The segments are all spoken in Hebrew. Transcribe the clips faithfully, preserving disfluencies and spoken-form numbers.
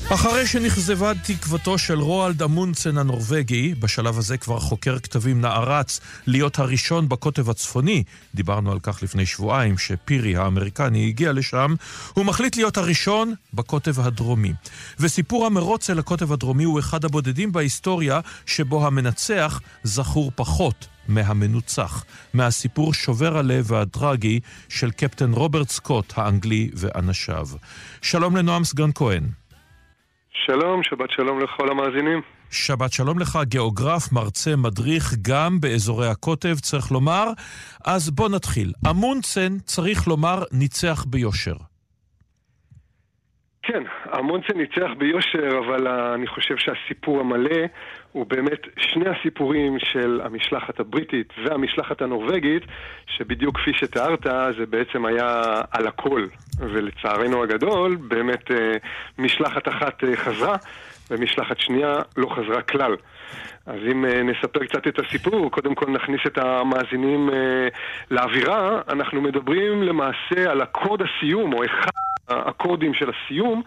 אחרי שנחזבה תקוותו של רואלד אמונדסן הנורווגי, בשלב הזה כבר חוקר כתבים נערץ להיות הראשון בקוטב הצפוני, דיברנו על כך לפני שבועיים שפירי האמריקני הגיע לשם, הוא מחליט להיות הראשון בקוטב הדרומי. וסיפור המרוץ אל הקוטב הדרומי הוא אחד הבודדים בהיסטוריה שבו המנצח זכור פחות מהמנוצח, מהסיפור שובר הלב והטרגי של קפטן רוברט סקוט האנגלי ואנשיו. שלום לנועם סגן כהן. שלום, שבת שלום לכל המאזינים. שבת שלום לך, גיאוגרף, מרצה, מדריך גם באזורי הקוטב, צריך לומר. אז בוא נתחיל. אמונדסן, צריך לומר, ניצח ביושר. כן, אמונדסן ניצח ביושר, אבל אני חושב שהסיפור המלא הוא באמת שני הסיפורים של המשלחת הבריטית והמשלחת הנורווגית, שבדיוק כפי שתיארת, זה בעצם היה על הכל. ולצערנו הגדול, באמת משלחת אחת חזרה, ומשלחת שנייה לא חזרה כלל. אז אם נספר קצת את הסיפור, קודם כל נכניס את המאזינים לאווירה, אנחנו מדברים למעשה על הקוד הסיום, או אחד האקורדים של הסיום,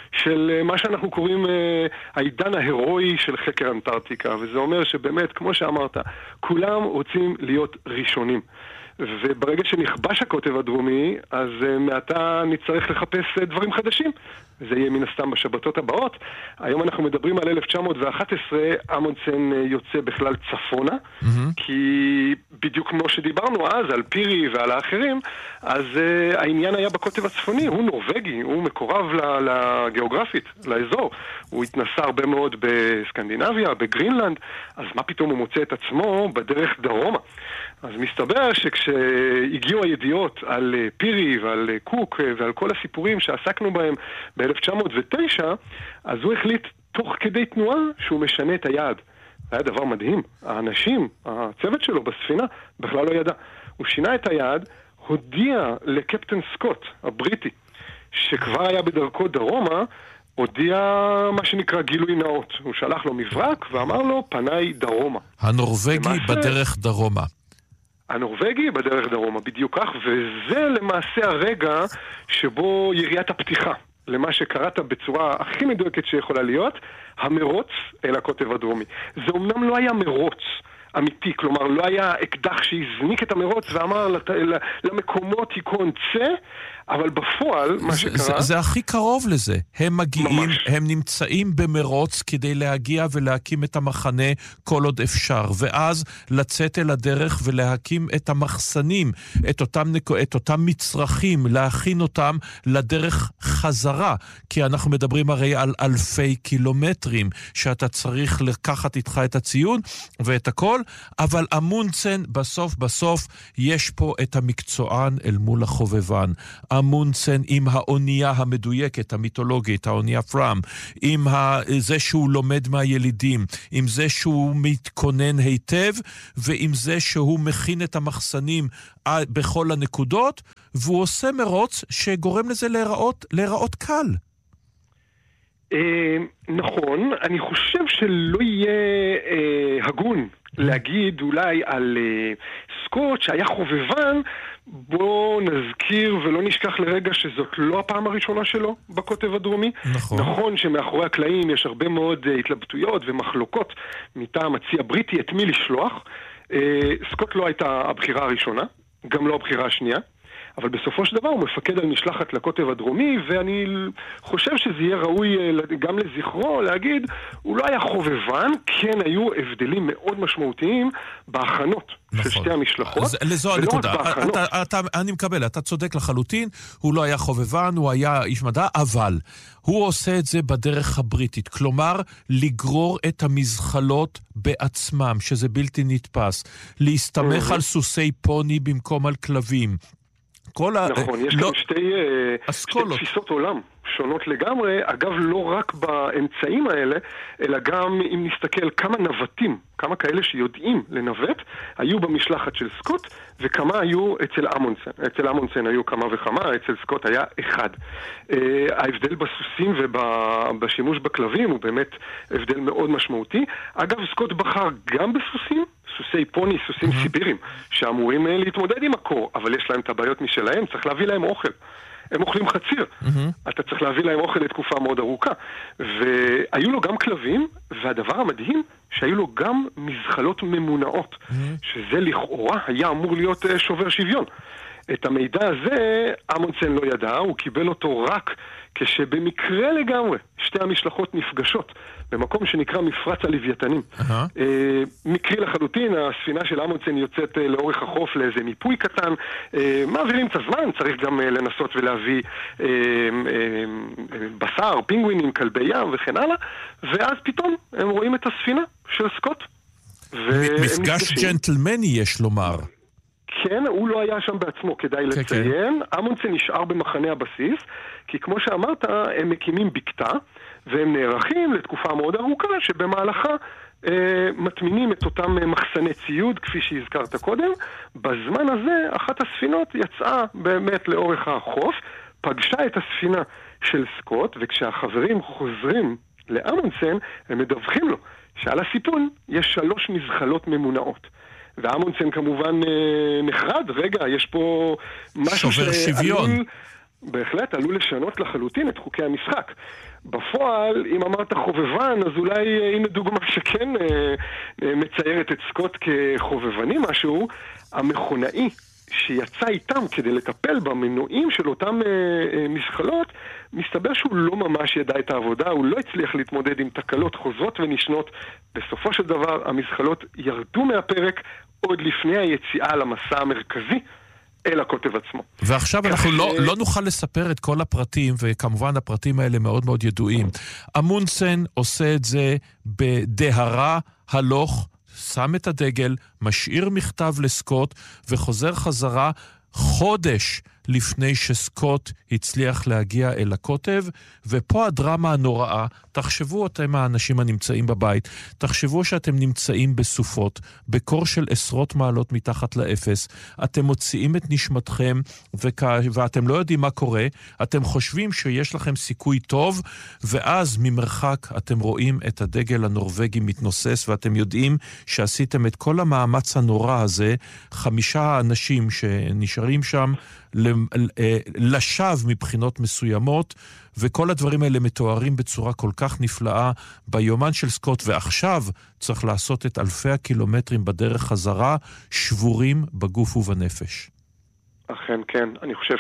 של מה שאנחנו קוראים העידן ההירואי של חקר אנטארקטיקה, וזה אומר שבאמת, כמו שאמרת, כולם רוצים להיות ראשונים. וברגע שנכבש הקוטב הדרומי, אז מעתה נצטרך לחפש דברים חדשים. זה יהיה מן הסתם בשבתות הבאות. היום אנחנו מדברים על אלף תשע מאות ואחת עשרה, אמונדסן יוצא בכלל צפונה, mm-hmm. כי בדיוק כמו שדיברנו אז על פירי ועל האחרים, אז uh, העניין היה בקוטב הצפוני, הוא נורווגי, הוא מקורב לגיאוגרפית, לאזור. הוא התנסה הרבה מאוד בסקנדינביה, בגרינלנד, אז מה פתאום הוא מוצא את עצמו בדרך דרומה? אז מסתבר שכשהגיעו הידיעות על פירי ועל קוק ועל כל הסיפורים שעסקנו בהם ב-אלף תשע מאות ותשע, אז הוא החליט תוך כדי תנועה שהוא משנה את היעד. זה היה דבר מדהים. האנשים, הצוות שלו בספינה, בכלל לא ידע. הוא שינה את היעד, הודיע לקפטן סקוט, הבריטי, שכבר היה בדרכו דרומה, הודיע מה שנקרא גילוי נאות. הוא שלח לו מברק ואמר לו, פניי דרומה. הנורווגי למעשה, בדרך דרומה. הנורווגי בדרך דרומה, בדיוק כך, וזה למעשה הרגע שבו יריית הפתיחה, למה שקראת בצורה הכי מדויקת שיכולה להיות, המרוץ אל הקוטב הדרומי. זה אומנם לא היה מרוץ אמיתי, כלומר לא היה אקדח שהזניק את המרוץ ואמר למקומות יקון צא, אבל בפועל מה שקרה... זה, זה הכי קרוב לזה. הם מגיעים, ממש. הם נמצאים במרוץ כדי להגיע ולהקים את המחנה כל עוד אפשר, ואז לצאת אל הדרך ולהקים את המחסנים, את אותם, את אותם מצרכים, להכין אותם לדרך חזרה, כי אנחנו מדברים הרי על אלפי קילומטרים שאתה צריך לקחת איתך את הציון ואת הכל, אבל אמונדסן בסוף בסוף יש פה את המקצוען אל מול החובבן. אמונדסן עם האונייה המדויקת, המיתולוגית, האונייה פרם, עם זה שהוא לומד מהילידים, עם זה שהוא מתכונן היטב, ועם זה שהוא מכין את המחסנים בכל הנקודות, והוא עושה מרוץ שגורם לזה להיראות, להיראות קל. נכון, אני חושב שלא יהיה הגון להגיד אולי על סקוט שהיה חובבן. בוא נזכיר ולא נשכח לרגע שזאת לא הפעם הראשונה שלו בקוטב הדרומי. נכון. נכון שמאחורי הקלעים יש הרבה מאוד התלבטויות ומחלוקות מטעם הצי הבריטי את מי לשלוח. סקוט לא הייתה הבחירה הראשונה, גם לא הבחירה השנייה, אבל בסופו של דבר הוא מפקד על משלחת לקוטב הדרומי, ואני חושב שזה יהיה ראוי גם לזכרו להגיד, הוא לא היה חובבן, כן היו הבדלים מאוד משמעותיים בהכנות נכון. של שתי המשלחות. אז, לזו הנקודה, אתה, אתה, אני מקבל, אתה צודק לחלוטין, הוא לא היה חובבן, הוא היה איש מדע, אבל הוא עושה את זה בדרך הבריטית, כלומר לגרור את המזחלות בעצמם, שזה בלתי נתפס, להסתמך על סוסי פוני במקום על כלבים. נכון, יש כאן שתי תפיסות עולם שונות לגמרי, אגב לא רק באמצעים האלה, אלא גם אם נסתכל כמה נווטים, כמה כאלה שיודעים לנווט, היו במשלחת של סקוט, וכמה היו אצל אמונדסן. אצל אמונדסן היו כמה וכמה, אצל סקוט היה אחד. ההבדל בסוסים ובשימוש בכלבים הוא באמת הבדל מאוד משמעותי. אגב, סקוט בחר גם בסוסים, סוסי פוני, סוסים סיבירים, שאמורים להתמודד עם הקור, אבל יש להם את הבעיות משלהם, צריך להביא להם אוכל. הם אוכלים חציר. Mm-hmm. אתה צריך להביא להם אוכל לתקופה מאוד ארוכה. והיו לו גם כלבים, והדבר המדהים, שהיו לו גם מזחלות ממונעות, mm-hmm. שזה לכאורה היה אמור להיות שובר שוויון. את המידע הזה אמונסן לא ידע, הוא קיבל אותו רק כשבמקרה לגמרי שתי המשלחות נפגשות במקום שנקרא מפרץ הלוויתנים. Uh-huh. אה, מקרי לחלוטין, הספינה של אמונסן יוצאת אה, לאורך החוף לאיזה מיפוי קטן, אה, מעבירים את הזמן, צריך גם אה, לנסות ולהביא אה, אה, בשר, פינגווינים, כלבי ים וכן הלאה, ואז פתאום הם רואים את הספינה של סקוט. מפגש ג'נטלמני יש לומר. כן, הוא לא היה שם בעצמו, כדאי okay, לציין. Okay. אמונסן נשאר במחנה הבסיס, כי כמו שאמרת, הם מקימים בקתה, והם נערכים לתקופה מאוד ארוכה, שבמהלכה אה, מטמינים את אותם מחסני ציוד, כפי שהזכרת קודם. בזמן הזה, אחת הספינות יצאה באמת לאורך החוף, פגשה את הספינה של סקוט, וכשהחברים חוזרים לאמונסן, הם מדווחים לו שעל הסיפון יש שלוש מזחלות ממונעות. ואמונסן כמובן נחרד, רגע, יש פה משהו שובר שוויון. בהחלט עלול לשנות לחלוטין את חוקי המשחק. בפועל, אם אמרת חובבן, אז אולי הנה דוגמה שכן מציירת את סקוט כחובבני משהו, המכונאי שיצא איתם כדי לטפל במנועים של אותם מזחלות, מסתבר שהוא לא ממש ידע את העבודה, הוא לא הצליח להתמודד עם תקלות חוזרות ונשנות. בסופו של דבר, המזחלות ירדו מהפרק עוד לפני היציאה למסע המרכזי אל הקוטב עצמו. ועכשיו אנחנו לא, לא נוכל לספר את כל הפרטים, וכמובן הפרטים האלה מאוד מאוד ידועים. אמונסן עושה את זה בדהרה הלוך, שם את הדגל, משאיר מכתב לסקוט, וחוזר חזרה חודש לפני שסקוט הצליח להגיע אל הקוטב, ופה הדרמה הנוראה. תחשבו אתם האנשים הנמצאים בבית, תחשבו שאתם נמצאים בסופות, בקור של עשרות מעלות מתחת לאפס, אתם מוציאים את נשמתכם, וכ... ואתם לא יודעים מה קורה, אתם חושבים שיש לכם סיכוי טוב, ואז ממרחק אתם רואים את הדגל הנורווגי מתנוסס, ואתם יודעים שעשיתם את כל המאמץ הנורא הזה, חמישה האנשים שנשארים שם, לשווא מבחינות מסוימות, וכל הדברים האלה מתוארים בצורה כל כך נפלאה ביומן של סקוט, ועכשיו צריך לעשות את אלפי הקילומטרים בדרך חזרה, שבורים בגוף ובנפש. אכן כן, אני חושב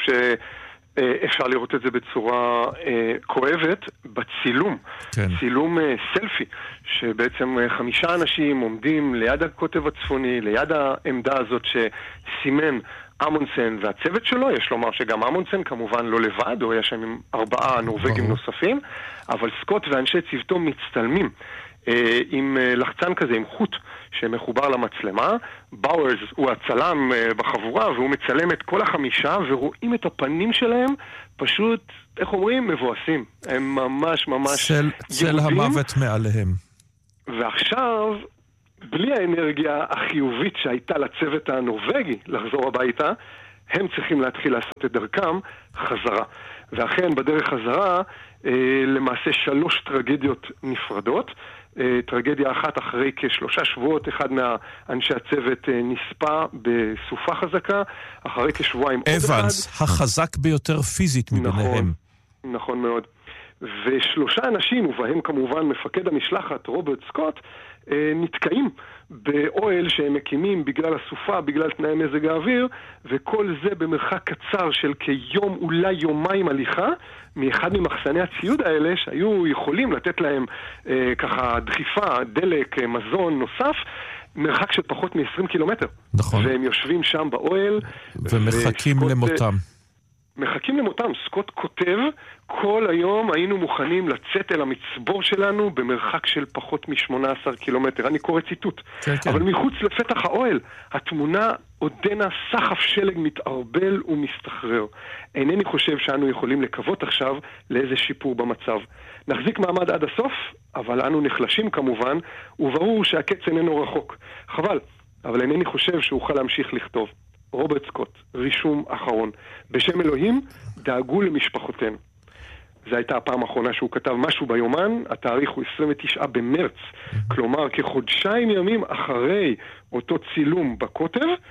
שאפשר לראות את זה בצורה אה, כואבת בצילום, כן. צילום אה, סלפי, שבעצם אה, חמישה אנשים עומדים ליד הקוטב הצפוני, ליד העמדה הזאת שסימן אמונסן והצוות שלו, יש לומר שגם אמונסן כמובן לא לבד, הוא היה שם עם ארבעה נורווגים נוספים, אבל סקוט ואנשי צוותו מצטלמים אה, עם אה, לחצן כזה, עם חוט שמחובר למצלמה. באוורס הוא הצלם אה, בחבורה, והוא מצלם את כל החמישה, ורואים את הפנים שלהם פשוט, איך אומרים, מבואסים. הם ממש ממש צל, צל המוות מעליהם. ועכשיו בלי האנרגיה החיובית שהייתה לצוות הנורווגי לחזור הביתה, הם צריכים להתחיל לעשות את דרכם חזרה. ואכן בדרך חזרה אה, למעשה שלוש טרגדיות נפרדות. אה, טרגדיה אחת אחרי כשלושה שבועות, אחד מהאנשי הצוות אה, נספה בסופה חזקה, אחרי כשבועיים עוד אחד. אבנס, החזק ביותר פיזית מביניהם. נכון, נכון מאוד. ושלושה אנשים, ובהם כמובן מפקד המשלחת רוברט סקוט, נתקעים באוהל שהם מקימים בגלל הסופה, בגלל תנאי מזג האוויר, וכל זה במרחק קצר של כיום, אולי יומיים הליכה, מאחד ממחסני הציוד האלה, שהיו יכולים לתת להם אה, ככה דחיפה, דלק, מזון נוסף, מרחק של פחות מ-עשרים קילומטר. נכון. והם יושבים שם באוהל. ומחכים וסקוט, למותם. מחכים למותם. סקוט כותב, כל היום היינו מוכנים לצאת אל המצבור שלנו במרחק של פחות מ-שמונה עשר קילומטר. אני קורא ציטוט. כן, כן. אבל מחוץ לפתח האוהל, התמונה עודנה סחף שלג מתערבל ומסתחרר. אינני חושב שאנו יכולים לקוות עכשיו לאיזה שיפור במצב. נחזיק מעמד עד הסוף, אבל אנו נחלשים כמובן, וברור שהקץ איננו רחוק. חבל, אבל אינני חושב שאוכל להמשיך לכתוב. רוברט סקוט, רישום אחרון. בשם אלוהים, דאגו למשפחותינו. זו הייתה הפעם האחרונה שהוא כתב משהו ביומן, התאריך הוא עשרים ותשעה במרץ, כלומר כחודשיים ימים אחרי אותו צילום בקוטב,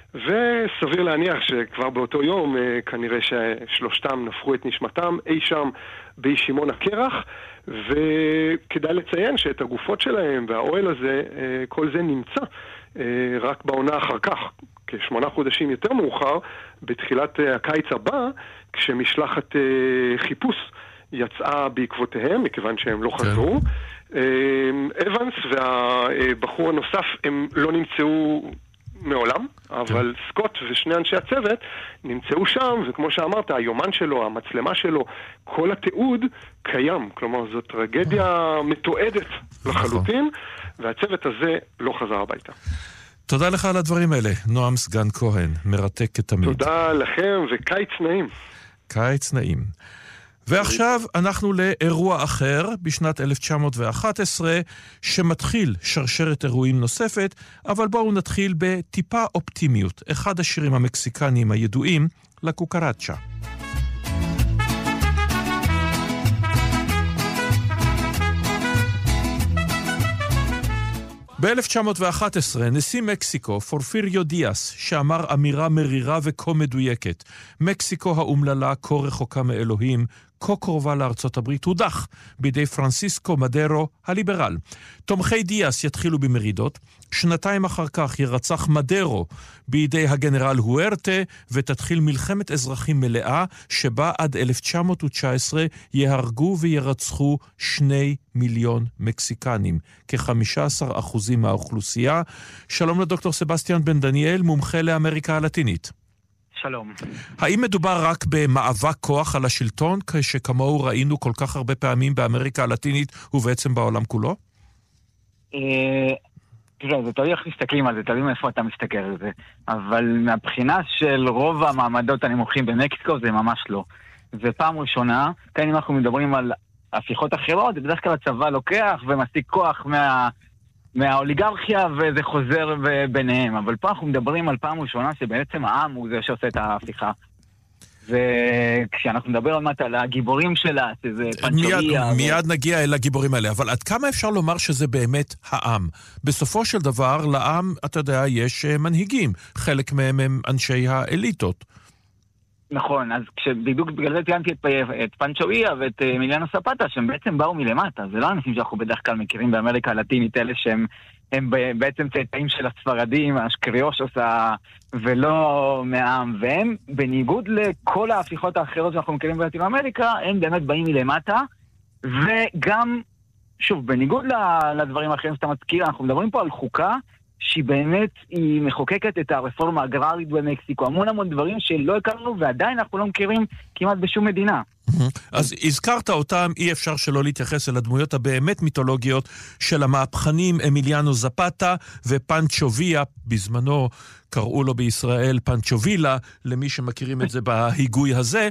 וסביר להניח שכבר באותו יום כנראה ששלושתם נפחו את נשמתם אי שם באי שמעון הקרח, וכדאי לציין שאת הגופות שלהם והאוהל הזה, כל זה נמצא רק בעונה אחר כך, כשמונה חודשים יותר מאוחר, בתחילת הקיץ הבא, כשמשלחת חיפוש יצאה בעקבותיהם, מכיוון שהם לא חזרו. אבנס והבחור הנוסף הם לא נמצאו מעולם, אבל סקוט ושני אנשי הצוות נמצאו שם, וכמו שאמרת, היומן שלו, המצלמה שלו, כל התיעוד קיים. כלומר, זו טרגדיה מתועדת לחלוטין, והצוות הזה לא חזר הביתה. תודה לך על הדברים האלה, נועם סגן כהן, מרתק כתמיד. תודה לכם, וקיץ נעים. קיץ נעים. ועכשיו אנחנו לאירוע אחר בשנת אלף תשע מאות ואחת עשרה, שמתחיל שרשרת אירועים נוספת, אבל בואו נתחיל בטיפה אופטימיות. אחד השירים המקסיקניים הידועים, לקוקרצ'ה. ב-אלף תשע מאות ואחת עשרה נשיא מקסיקו, פורפיריו דיאס, שאמר אמירה מרירה וכה מדויקת, מקסיקו האומללה, כה רחוקה מאלוהים, כה קרובה לארצות הברית, הודח בידי פרנסיסקו מדרו הליברל. תומכי דיאס יתחילו במרידות, שנתיים אחר כך ירצח מדרו בידי הגנרל הוארטה, ותתחיל מלחמת אזרחים מלאה, שבה עד אלף תשע מאות תשע עשרה יהרגו וירצחו שני מיליון מקסיקנים, כ-חמישה עשר אחוזים מהאוכלוסייה. שלום לדוקטור סבסטיאן בן דניאל, מומחה לאמריקה הלטינית. שלום. האם מדובר רק במאבק כוח על השלטון, כשכמוהו ראינו כל כך הרבה פעמים באמריקה הלטינית ובעצם בעולם כולו? תראה, זה תלוי איך מסתכלים על זה, תלוי מאיפה אתה מסתכל על זה. אבל מהבחינה של רוב המעמדות הנמוכים במקסיקו זה ממש לא. זה פעם ראשונה, כאן אם אנחנו מדברים על הפיכות אחרות, זה בדרך כלל הצבא לוקח ומשיג כוח מה... מהאוליגרכיה, וזה חוזר ביניהם. אבל פה אנחנו מדברים על פעם ראשונה שבעצם העם הוא זה שעושה את ההפיכה. וכשאנחנו מדברים על מטה, על הגיבורים שלה, שזה פנצ'וריה... מיד, מיד נגיע אל הגיבורים האלה, אבל עד כמה אפשר לומר שזה באמת העם? בסופו של דבר, לעם, אתה יודע, יש מנהיגים. חלק מהם הם אנשי האליטות. נכון, אז כשבדיוק בגלל זה ציינתי את, את פנצ'וריה ואת מיליאנו ספטה, שהם בעצם באו מלמטה. זה לא אנשים שאנחנו בדרך כלל מכירים באמריקה הלטינית, אלה שהם הם בעצם צאצאים של הספרדים, האשקריושוס, ולא מהעם. והם, בניגוד לכל ההפיכות האחרות שאנחנו מכירים בלטין אמריקה, הם באמת באים מלמטה, וגם, שוב, בניגוד לדברים האחרים שאתה מזכיר, אנחנו מדברים פה על חוקה, שהיא באמת, היא מחוקקת את הרפורמה האגררית במקסיקו, המון המון דברים שלא הכרנו, ועדיין אנחנו לא מכירים כמעט בשום מדינה. אז הזכרת אותם, אי אפשר שלא להתייחס אל הדמויות הבאמת מיתולוגיות של המהפכנים אמיליאנו זפתה ופנצ'ו ויה, בזמנו קראו לו בישראל פנצ'ו וילה, למי שמכירים את זה בהיגוי הזה.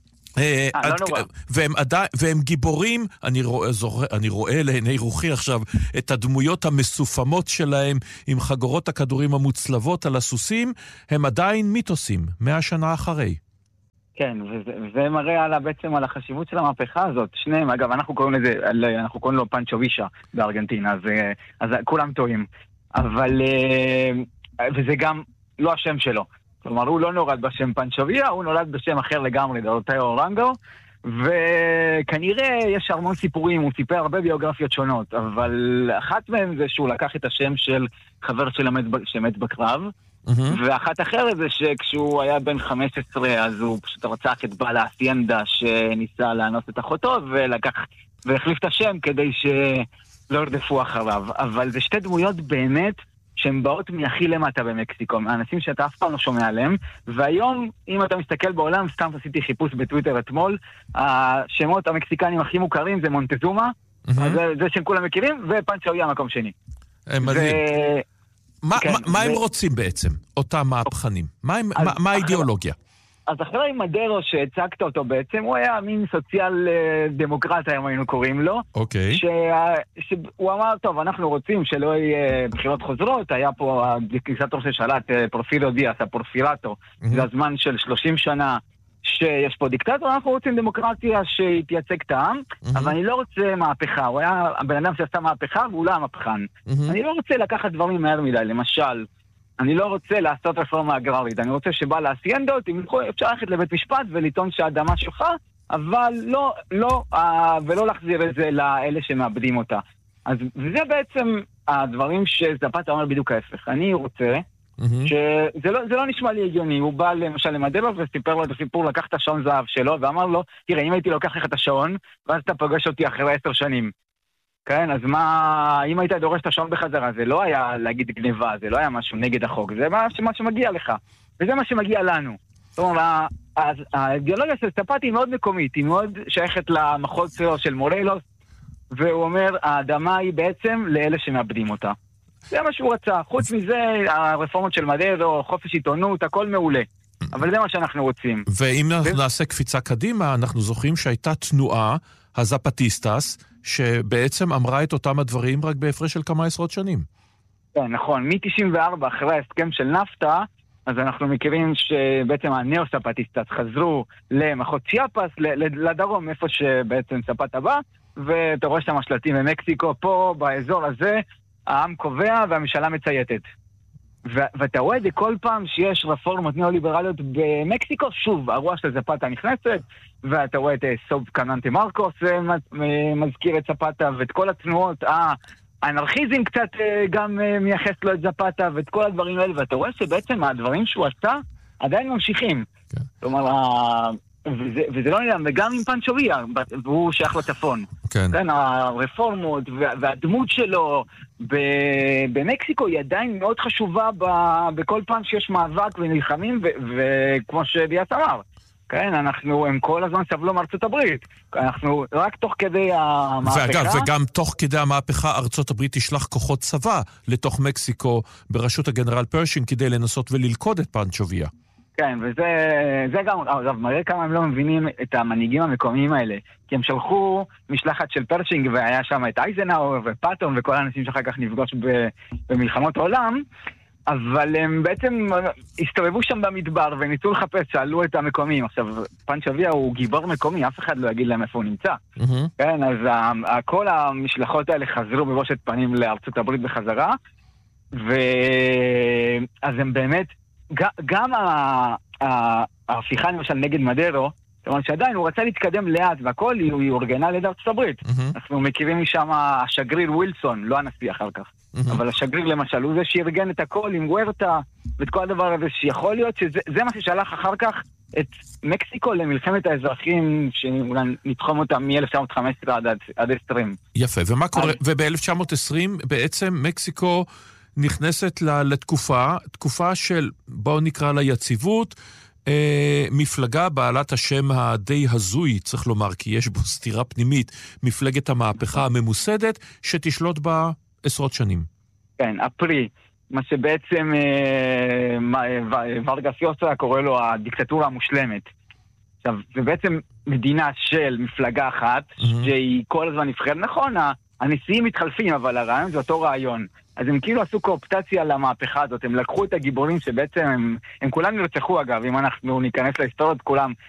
והם, והם גיבורים, אני רואה, אני רואה לעיני רוחי עכשיו את הדמויות המסופמות שלהם עם חגורות הכדורים המוצלבות על הסוסים, הם עדיין מיתוסים, מאה שנה אחרי. כן, וזה, וזה מראה על, בעצם על החשיבות של המהפכה הזאת. שניהם, אגב, אנחנו קוראים לזה, אנחנו קוראים לו פנצ'ו וישה בארגנטינה, אז, אז כולם טועים. אבל, וזה גם לא השם שלו. כלומר, הוא לא נולד בשם פנצ'וביה, הוא נולד בשם אחר לגמרי, דורטאו אורנגו, וכנראה יש המון סיפורים, הוא סיפר הרבה ביוגרפיות שונות, אבל אחת מהם זה שהוא לקח את השם של חבר שמת בקרב, mm-hmm. ואחת אחרת זה שכשהוא היה בן חמש עשרה, אז הוא פשוט רצח את בעל האסיינדה שניסה לאנוס את אחותו, ולקח, והחליף את השם כדי שלא ירדפו אחריו. אבל זה שתי דמויות באמת, שהן באות מהכי למטה במקסיקו, האנשים שאתה אף פעם לא שומע עליהם, והיום, אם אתה מסתכל בעולם, סתם עשיתי חיפוש בטוויטר אתמול, השמות המקסיקנים הכי מוכרים זה מונטזומה, mm-hmm. זה, זה שהם כולם מכירים, ופנצ'וריה מקום שני. מדהים. ו... מה, כן, מה, מה ו... הם רוצים בעצם, אותם מהפכנים? מה, הם, מה, מה האידיאולוגיה? אז אחרי מדרו שהצגת אותו בעצם, הוא היה מין סוציאל דמוקרט, היום היינו קוראים לו. אוקיי. שהוא אמר, טוב, אנחנו רוצים שלא יהיה בחירות חוזרות, היה פה הדיקטטור ששלט, פורפיריו דיאס, הפורפירטו, זה הזמן של שלושים שנה שיש פה דיקטטור, אנחנו רוצים דמוקרטיה שתייצג את העם, אבל אני לא רוצה מהפכה, הוא היה הבן אדם שעשה מהפכה והוא לא המהפכן. אני לא רוצה לקחת דברים מהר מדי, למשל, אני לא רוצה לעשות רפורמה אגררית, אני רוצה שבא לאסיינדות, אפשר ללכת לבית משפט ולטעון שהאדמה שלך, אבל לא, לא, ולא להחזיר את זה לאלה שמאבדים אותה. אז זה בעצם הדברים שזפאטה אומר בדיוק ההפך. אני רוצה שזה לא, זה לא נשמע לי הגיוני. הוא בא למשל למדבר וסיפר לו את הסיפור, לקח את השעון זהב שלו ואמר לו, תראה, אם הייתי לוקח לך את השעון, ואז אתה פגש אותי אחרי עשר שנים. כן, אז מה, אם היית דורש את השעון בחזרה, זה לא היה להגיד גניבה, זה לא היה משהו נגד החוק, זה מה, מה שמגיע לך. וזה מה שמגיע לנו. זאת אומרת, האידיאולוגיה של זפאטה היא מאוד מקומית, היא מאוד שייכת למחוז שלו של מורלוס, והוא אומר, האדמה היא בעצם לאלה שמאבדים אותה. זה מה שהוא רצה. חוץ מזה, הרפורמות של מדרו, חופש עיתונות, הכל מעולה. אבל זה מה שאנחנו רוצים. ואם אנחנו נעשה קפיצה קדימה, אנחנו זוכרים שהייתה תנועה, הזפטיסטס, שבעצם אמרה את אותם הדברים רק בהפרש של כמה עשרות שנים. כן, נכון. מ-תשעים וארבע, אחרי ההסכם של נפטה, אז אנחנו מכירים שבעצם הנאו-ספטיסטס חזרו למחוז צ'יאפס, לדרום, איפה שבעצם זפאטה בא, ואתה רואה שם השלטים במקסיקו, פה, באזור הזה, העם קובע והממשלה מצייתת. ו- ואתה רואה את זה כל פעם שיש רפורמות ניאו-ליברליות במקסיקו, שוב, הרוח של זפאטה נכנסת, ואתה רואה את סוב קננטה מרקוס מזכיר את זפאטה, ואת כל התנועות, האנרכיזם קצת גם מייחס לו את זפאטה, ואת כל הדברים האלה, ואתה רואה שבעצם הדברים שהוא עשה עדיין ממשיכים. כן. כלומר, וזה, וזה לא נראה, וגם עם פנצ'ו ויה, והוא שייך לצפון. כן. כן, הרפורמות והדמות שלו במקסיקו היא עדיין מאוד חשובה בכל פעם שיש מאבק ונלחמים, וכמו שביאס אמר, כן, אנחנו, הם כל הזמן סבלו מארצות הברית. אנחנו רק תוך כדי המהפכה... ואגב, וגם תוך כדי המהפכה, ארצות הברית תשלח כוחות צבא לתוך מקסיקו בראשות הגנרל פרשינג כדי לנסות וללכוד את פנצ'ו ויה. כן, וזה זה גם, אגב, מראה כמה הם לא מבינים את המנהיגים המקומיים האלה, כי הם שלחו משלחת של פרשינג, והיה שם את אייזנהאואר ופאטון וכל האנשים שאחר כך נפגוש במלחמות העולם, אבל הם בעצם הסתובבו שם במדבר וניסו לחפש, שאלו את המקומיים. עכשיו, פנצ'ו ויה הוא גיבור מקומי, אף אחד לא יגיד להם איפה הוא נמצא. Mm-hmm. כן, אז כל המשלחות האלה חזרו בבושת פנים לארצות הברית בחזרה, ואז הם באמת, גם ההפיכה למשל נגד מדרו, זאת אומרת שעדיין הוא רצה להתקדם לאט, והכל היא אורגנה ליד ארצות הברית. אנחנו מכירים משם השגריר ווילסון, לא הנשיא אחר כך. אבל השגריר למשל, הוא זה שארגן את הכל עם וורטה, ואת כל הדבר הזה, שיכול להיות שזה מה ששלח אחר כך את מקסיקו למלחמת האזרחים, שאולי נתחום אותה מ-אלף תשע מאות וחמש עשרה עד עשרים. יפה, ומה קורה? וב-אלף תשע מאות עשרים בעצם מקסיקו נכנסת לתקופה, תקופה של, בואו נקרא לה יציבות, אה, מפלגה בעלת השם הדי הזוי, צריך לומר, כי יש בו סתירה פנימית, מפלגת המהפכה הממוסדת, שתשלוט בה עשרות שנים. כן, הפרי, מה שבעצם אה, ורגס יוסה קורא לו הדיקטטורה המושלמת. עכשיו, זה בעצם מדינה של מפלגה אחת, mm-hmm. שהיא כל הזמן נבחרת, נכון, הנשיאים מתחלפים, אבל הרעיון זה אותו רעיון. אז הם כאילו עשו קואופטציה למהפכה הזאת, הם לקחו את הגיבורים שבעצם הם, הם כולם נרצחו אגב, אם אנחנו ניכנס להיסטוריות, כולם